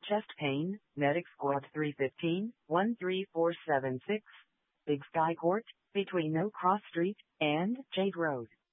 Chest pain, Medic Squad 315, 13476. Big Sky Court, between No Cross Street and Jade Road.